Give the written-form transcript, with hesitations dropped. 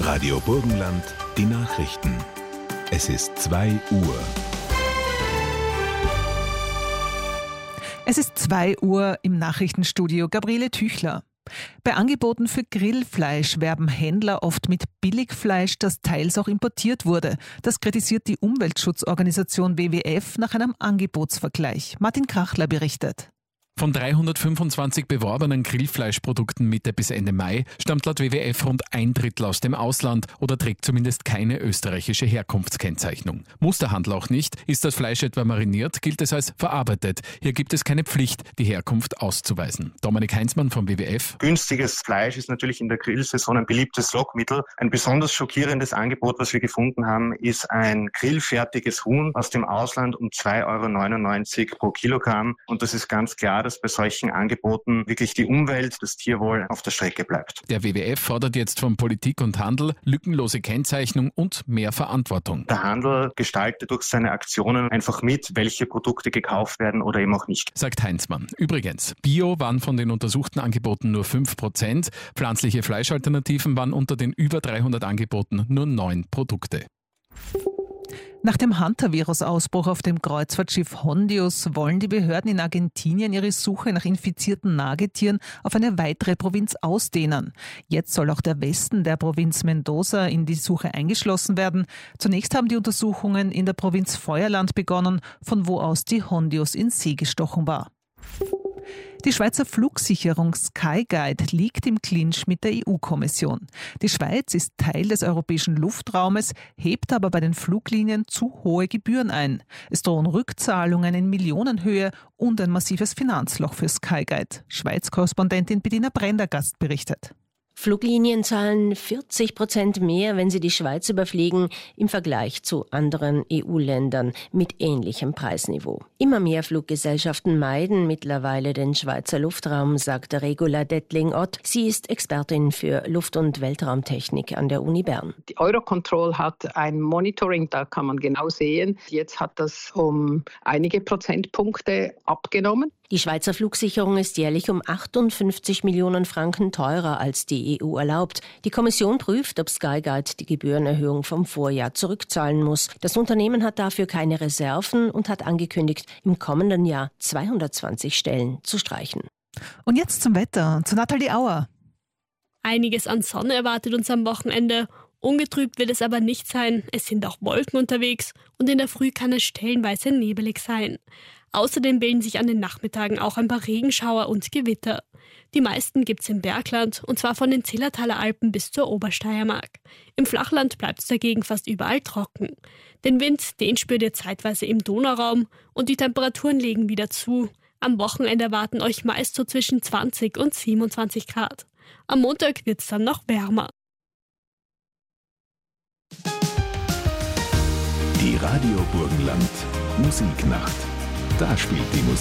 Radio Burgenland, die Nachrichten. Es ist 2 Uhr. Es ist 2 Uhr im Nachrichtenstudio. Gabriele Tüchler. Bei Angeboten für Grillfleisch werben Händler oft mit Billigfleisch, das teils auch importiert wurde. Das kritisiert die Umweltschutzorganisation WWF nach einem Angebotsvergleich. Martin Krachler berichtet. Von 325 beworbenen Grillfleischprodukten Mitte bis Ende Mai stammt laut WWF rund 1/3 aus dem Ausland oder trägt zumindest keine österreichische Herkunftskennzeichnung. Muss der Handel auch nicht. Ist das Fleisch etwa mariniert, gilt es als verarbeitet. Hier gibt es keine Pflicht, die Herkunft auszuweisen. Dominik Heinzmann vom WWF. Günstiges Fleisch ist natürlich in der Grillsaison ein beliebtes Lockmittel. Ein besonders schockierendes Angebot, was wir gefunden haben, ist ein grillfertiges Huhn aus dem Ausland um 2,99 € pro Kilogramm. Und das ist ganz klar, dass bei solchen Angeboten wirklich die Umwelt, das Tierwohl auf der Strecke bleibt. Der WWF fordert jetzt von Politik und Handel lückenlose Kennzeichnung und mehr Verantwortung. Der Handel gestaltet durch seine Aktionen einfach mit, welche Produkte gekauft werden oder eben auch nicht. Sagt Heinzmann. Übrigens, Bio waren von den untersuchten Angeboten nur 5%, pflanzliche Fleischalternativen waren unter den über 300 Angeboten nur 9 Produkte. Nach dem Hantavirus-Ausbruch auf dem Kreuzfahrtschiff Hondius wollen die Behörden in Argentinien ihre Suche nach infizierten Nagetieren auf eine weitere Provinz ausdehnen. Jetzt soll auch der Westen der Provinz Mendoza in die Suche eingeschlossen werden. Zunächst haben die Untersuchungen in der Provinz Feuerland begonnen, von wo aus die Hondius in See gestochen war. Die Schweizer Flugsicherung Skyguide liegt im Clinch mit der EU-Kommission. Die Schweiz ist Teil des europäischen Luftraumes, hebt aber bei den Fluglinien zu hohe Gebühren ein. Es drohen Rückzahlungen in Millionenhöhe und ein massives Finanzloch für Skyguide. Schweiz-Korrespondentin Bettina Prendergast berichtet. Fluglinien zahlen 40% mehr, wenn sie die Schweiz überfliegen, im Vergleich zu anderen EU-Ländern mit ähnlichem Preisniveau. Immer mehr Fluggesellschaften meiden mittlerweile den Schweizer Luftraum, sagt Regula Dettling-Ott. Sie ist Expertin für Luft- und Weltraumtechnik an der Uni Bern. Die Eurocontrol hat ein Monitoring, da kann man genau sehen. Jetzt hat das um einige Prozentpunkte abgenommen. Die Schweizer Flugsicherung ist jährlich um 58 Millionen Franken teurer als die EU erlaubt. Die Kommission prüft, ob Skyguide die Gebührenerhöhung vom Vorjahr zurückzahlen muss. Das Unternehmen hat dafür keine Reserven und hat angekündigt, im kommenden Jahr 220 Stellen zu streichen. Und jetzt zum Wetter, zu Nathalie Auer. Einiges an Sonne erwartet uns am Wochenende. Ungetrübt wird es aber nicht sein. Es sind auch Wolken unterwegs und in der Früh kann es stellenweise nebelig sein. Außerdem bilden sich an den Nachmittagen auch ein paar Regenschauer und Gewitter. Die meisten gibt's im Bergland, und zwar von den Zillertaler Alpen bis zur Obersteiermark. Im Flachland bleibt es dagegen fast überall trocken. Den Wind, den spürt ihr zeitweise im Donauraum und die Temperaturen legen wieder zu. Am Wochenende erwarten euch meist so zwischen 20 und 27 Grad. Am Montag wird's dann noch wärmer. Die Radio Burgenland Musiknacht. Da spielt die Musik.